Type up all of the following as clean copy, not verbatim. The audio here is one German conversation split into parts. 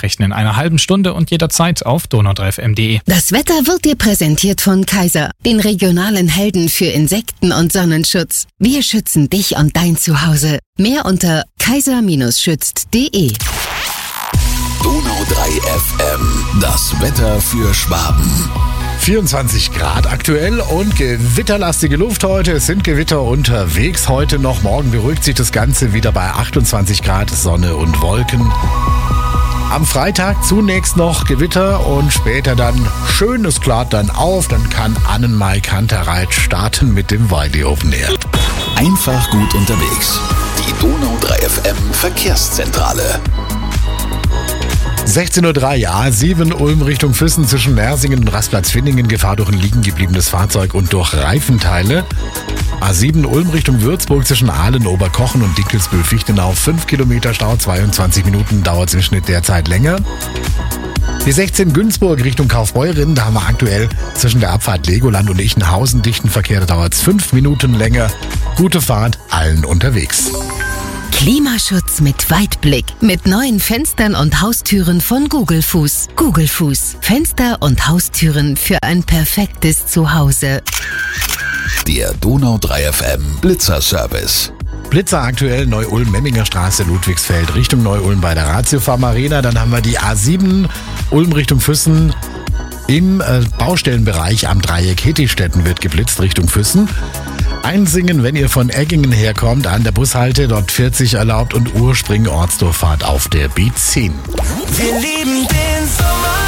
Nachrichten in einer halben Stunde und jederzeit auf donau3fm.de. Das Wetter wird dir präsentiert von Kaiser, den regionalen Helden für Insekten- und Sonnenschutz. Wir schützen dich und dein Zuhause. Mehr unter kaiser-schützt.de. Donau 3 FM, das Wetter für Schwaben. 24 Grad aktuell und gewitterlastige Luft heute. Es sind Gewitter unterwegs heute noch. Morgen beruhigt sich das Ganze wieder bei 28 Grad, Sonne und Wolken. Am Freitag zunächst noch Gewitter und später dann schön, es klart dann auf. Dann kann Annenmai Kantereit starten mit dem Weidi Open Air. Einfach gut unterwegs. Die Donau 3 FM Verkehrszentrale. 16:03 Uhr, A7 Ulm Richtung Füssen zwischen Mersingen und Rastplatz-Finningen. Gefahr durch ein liegen gebliebenes Fahrzeug und durch Reifenteile. A7 Ulm Richtung Würzburg zwischen Aalen, Oberkochen und Dinkelsbühl-Fichtenau. 5 Kilometer Stau, 22 Minuten dauert es im Schnitt derzeit länger. Die 16 Günzburg Richtung Kaufbeuren, da haben wir aktuell zwischen der Abfahrt Legoland und Ichenhausen dichten Verkehr, da dauert es 5 Minuten länger. Gute Fahrt allen unterwegs. Klimaschutz mit Weitblick. Mit neuen Fenstern und Haustüren von Gugelfuß. Gugelfuß. Fenster und Haustüren für ein perfektes Zuhause. Der Donau 3 FM Blitzerservice. Blitzer aktuell Neu-Ulm-Memminger Straße, Ludwigsfeld Richtung Neu-Ulm bei der Ratio Farm Arena. Dann haben wir die A7 Ulm Richtung Füssen. Im Baustellenbereich am Dreieck Hittistetten wird geblitzt Richtung Füssen. Einsingen, wenn ihr von Eggingen herkommt, an der Bushalte, dort 40 erlaubt und Urspringen Ortsdorffahrt auf der B10. Wir lieben den Sommer.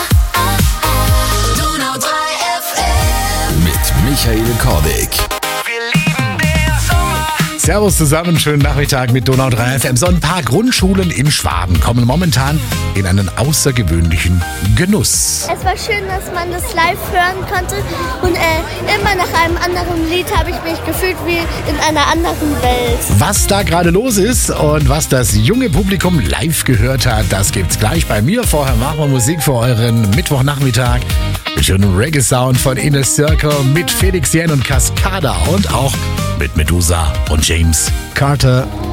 Donau 3 FM. Mit Michael Kordig. Wir lieben den Sommer. Servus zusammen, schönen Nachmittag mit Donau 3 FM. So ein paar Grundschulen in Schwaben kommen momentan in einen außergewöhnlichen Genuss. Es war schön, dass man das live hören konnte und immer nach einem anderen Lied habe ich mich gefühlt wie in einer anderen Welt. Was da gerade los ist und was das junge Publikum live gehört hat, das gibt's gleich bei mir. Vorher machen wir Musik für euren Mittwochnachmittag. Mit schönem Reggae-Sound von Inner Circle, mit Felix Jähn und Cascada und auch mit Medusa und James Carter.